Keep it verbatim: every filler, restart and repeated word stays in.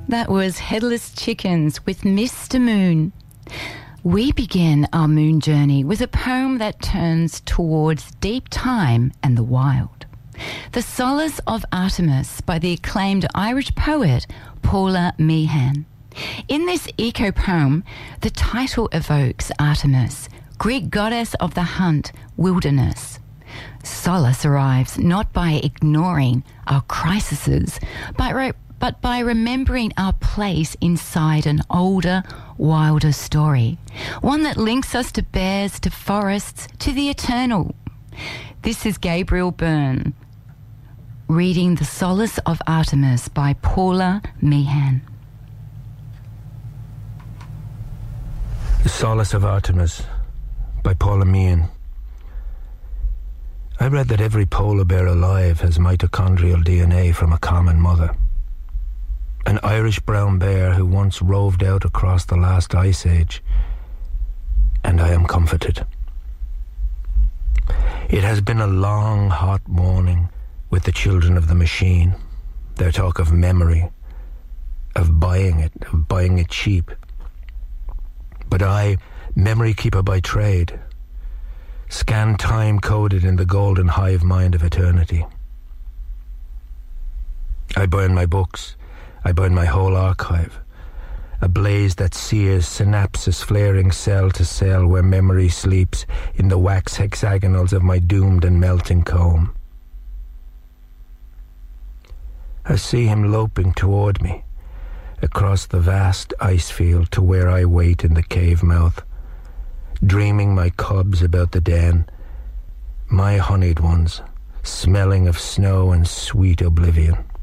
That was Headless Chickens with Mister Moon. We begin our moon journey with a poem that turns towards deep time and the wild. The Solace of Artemis by the acclaimed Irish poet Paula Meehan. In this eco-poem, the title evokes Artemis, Greek goddess of the hunt, wilderness. Solace arrives not by ignoring our crises, but, re- but by remembering our place inside an older, wilder story, one that links us to bears, to forests, to the eternal. This is Gabriel Byrne, reading The Solace of Artemis by Paula Meehan. The Solace of Artemis by Paula Meehan. I read that every polar bear alive has mitochondrial D N A from a common mother. An Irish brown bear who once roved out across the last ice age, and I am comforted. It has been a long, hot morning with the children of the machine. Their talk of memory, of buying it, of buying it cheap. But I, memory keeper by trade, scan time coded in the golden hive mind of eternity. I burn my books, I burn my whole archive, a blaze that sears synapses flaring cell to cell where memory sleeps in the wax hexagonals of my doomed and melting comb. I see him loping toward me, across the vast ice field to where I wait in the cave mouth, dreaming my cubs about the den, my honeyed ones, smelling of snow and sweet oblivion.